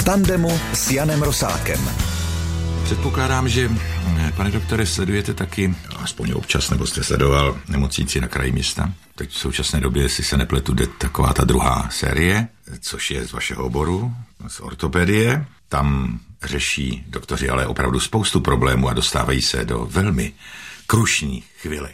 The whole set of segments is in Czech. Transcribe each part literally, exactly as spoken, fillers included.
tandemu s Janem Rosákem. Předpokládám, že, pane doktore, sledujete taky, aspoň občas, nebo jste sledoval Nemocnici na kraji města. Teď v současné době, jestli se nepletu, jde taková ta druhá série, což je z vašeho oboru, z ortopedie. Tam řeší doktoři ale opravdu spoustu problémů a dostávají se do velmi krušných chvilek.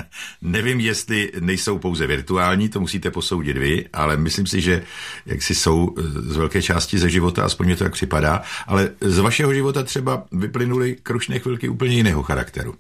Nevím, jestli nejsou pouze virtuální, to musíte posoudit vy, ale myslím si, že jaksi jsou z velké části ze života, aspoň mě to tak připadá, ale z vašeho života třeba vyplynuly krušné chvilky úplně jiného charakteru.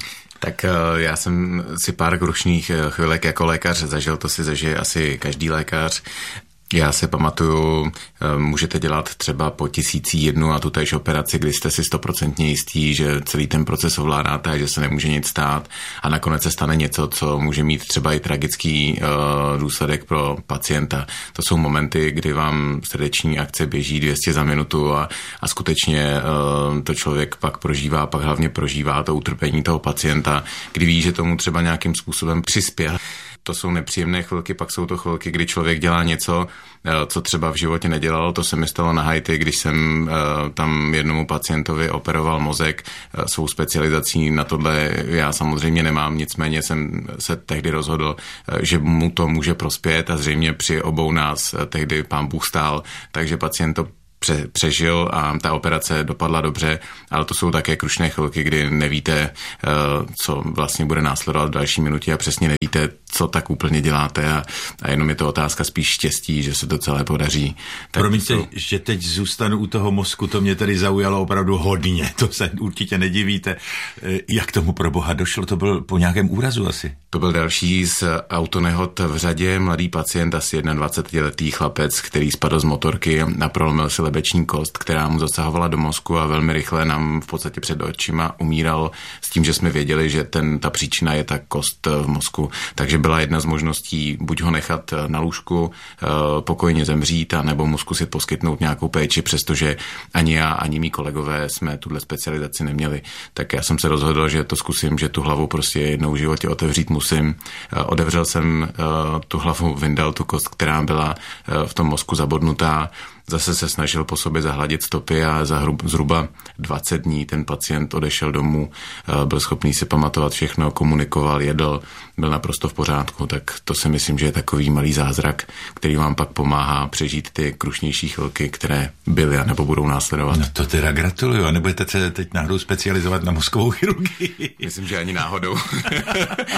Tak já jsem si pár krušných chvilek jako lékař zažil, to si zažije asi každý lékař. Já se pamatuju, můžete dělat třeba po tisící jednu a tutéž operaci, kdy jste si stoprocentně jistí, že celý ten proces ovládáte a že se nemůže nic stát a nakonec se stane něco, co může mít třeba i tragický uh, důsledek pro pacienta. To jsou momenty, kdy vám srdeční akce běží dvě stě za minutu a, a skutečně uh, to člověk pak prožívá, pak hlavně prožívá to utrpení toho pacienta, kdy ví, že tomu třeba nějakým způsobem přispěl. To jsou nepříjemné chvilky, pak jsou to chvilky, kdy člověk dělá něco, co třeba v životě nedělal. To se mi stalo na Haiti, když jsem tam jednomu pacientovi operoval mozek. Svou specializací na tohle já samozřejmě nemám, nicméně jsem se tehdy rozhodl, že mu to může prospět a zřejmě při obou nás tehdy pán Bůh stál, takže pacient to Pře- přežil a ta operace dopadla dobře, ale to jsou také krušné chvilky, kdy nevíte, co vlastně bude následovat v další minutě a přesně nevíte, co tak úplně děláte a, a jenom je to otázka spíš štěstí, že se to celé podaří. Tak Promiňte, to... že teď zůstanu u toho mozku, to mě tady zaujalo opravdu hodně, to se určitě nedivíte. Jak tomu pro boha došlo? To byl po nějakém úrazu asi? To byl další z autonehod v řadě, mladý pacient, asi dvacetiletý chlapec, který spadl z motorky a prolomil si lebeční kost, která mu zasahovala do mozku a velmi rychle nám v podstatě před očima umíral s tím, že jsme věděli, že ten, ta příčina je ta kost v mozku. Takže byla jedna z možností buď ho nechat na lůžku, pokojně zemřít, a nebo mu zkusit poskytnout nějakou péči, přestože ani já, ani mý kolegové jsme tuhle specializaci neměli. Tak já jsem se rozhodl, že to zkusím, že tu hlavu prostě jednou v životě otevřít musím. Otevřel jsem tu hlavu, vyndal tu kost, která byla v tom mozku zabodnutá. Zase se snažil po sobě zahladit stopy a za hrub, zhruba dvacet dní ten pacient odešel domů, byl schopný si pamatovat všechno, komunikoval, jedl, byl naprosto v pořádku, tak to si myslím, že je takový malý zázrak, který vám pak pomáhá přežít ty krušnější chvilky, které byly a nebo budou následovat. No to teda gratuluju, a nebudete se teď náhodou specializovat na mozkovou chirurgii? Myslím, že ani náhodou.